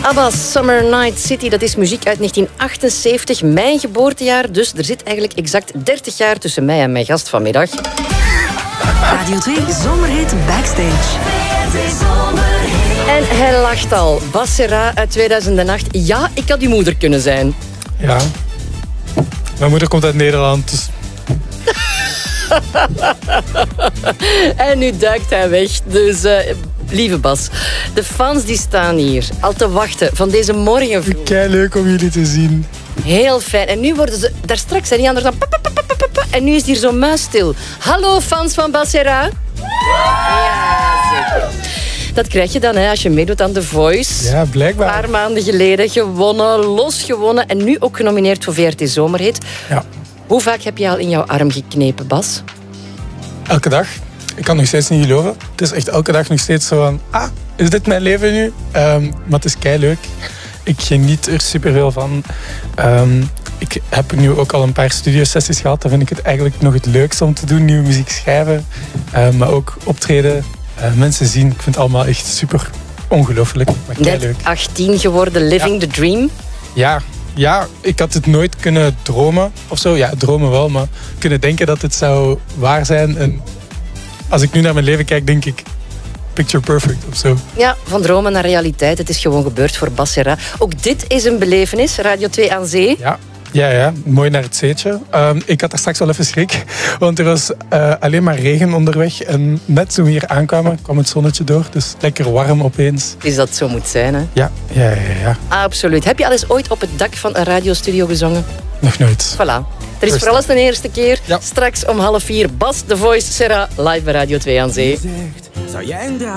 ABBA, Summer Night City, dat is muziek uit 1978, mijn geboortejaar. Dus er zit eigenlijk exact 30 jaar tussen mij en mijn gast vanmiddag. Radio 2 Zomerhit Backstage. En hij lacht al. Bas Serra uit 2008. Ja, ik had uw moeder kunnen zijn. Ja. Mijn moeder komt uit Nederland, dus... En nu duikt hij weg. Dus, lieve Bas, de fans die staan hier al te wachten van deze morgen vroeg. Kei leuk om jullie te zien. Heel fijn. En nu worden ze... Daar straks zijn die anderen dan... En nu is het hier zo muisstil. Hallo, fans van Bas Serra. Ja, zeker. Dat krijg je dan als je meedoet aan The Voice. Ja, blijkbaar. Een paar maanden geleden gewonnen, losgewonnen. En nu ook genomineerd voor VRT Zomerhit. Ja. Hoe vaak heb je al in jouw arm geknepen, Bas? Elke dag. Ik kan nog steeds niet geloven. Het is echt elke dag nog steeds zo van... is dit mijn leven nu? Maar het is keileuk. Ik geniet er superveel van. Ik heb nu ook al een paar studiosessies gehad. Dan vind ik het eigenlijk nog het leukste om te doen. Nieuwe muziek schrijven. Maar ook optreden. Mensen zien. Ik vind het allemaal echt super ongelooflijk. Maar keileuk. Net 18 geworden, living the dream. Ja, ik had het nooit kunnen dromen of zo. Ja, dromen wel, maar kunnen denken dat het zou waar zijn. En als ik nu naar mijn leven kijk, denk ik... Picture perfect of zo. Ja, van dromen naar realiteit. Het is gewoon gebeurd voor Bas Serra. Ook dit is een belevenis. Radio 2 aan zee. Ja. Mooi naar het zeetje. Ik had daar straks wel even schrik. Want er was alleen maar regen onderweg. En net toen we hier aankwamen, kwam het zonnetje door. Dus lekker warm opeens. Is dat zo moet zijn, hè? Ja. Absoluut. Heb je al eens ooit op het dak van een radiostudio gezongen? Nog nooit. Voilà. Er is voor alles een eerste keer. Ja. Straks om 3:30 Bas, The Voice, Serra, live bij Radio 2 aan zee. Zou jij